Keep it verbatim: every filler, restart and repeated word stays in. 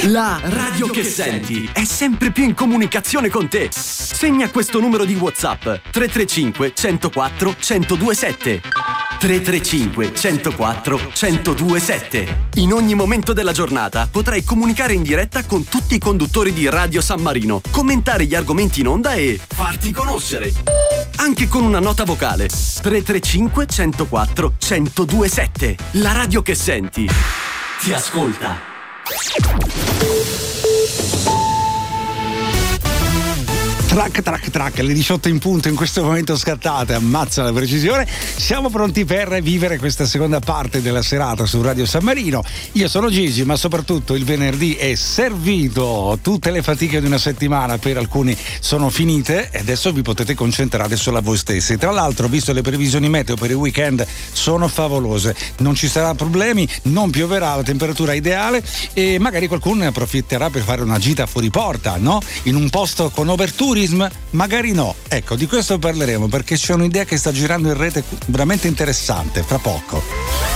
La radio che senti è sempre più in comunicazione con te. Segna questo numero di WhatsApp: tre tre cinque, uno zero quattro, uno zero due sette. tre tre cinque, uno zero quattro, uno zero due sette. In ogni momento della giornata potrai comunicare in diretta con tutti i conduttori di Radio San Marino, commentare gli argomenti in onda e farti conoscere. Anche con una nota vocale. tre tre cinque, uno zero quattro, uno zero due sette. La radio che senti ti ascolta. Track, track, track, le diciotto in punto in questo momento scattate, ammazza la precisione. Siamo pronti per vivere questa seconda parte della serata su Radio San Marino. Io sono Gigi, ma soprattutto il venerdì è servito. Tutte le fatiche di una settimana per alcuni sono finite e adesso vi potete concentrare solo a voi stessi. Tra l'altro, visto le previsioni meteo per il weekend, sono favolose. Non ci saranno problemi, non pioverà, la temperatura è ideale e magari qualcuno ne approfitterà per fare una gita fuori porta, no? In un posto con overtourism. Magari no, ecco, di questo parleremo perché c'è un'idea che sta girando in rete veramente interessante fra poco.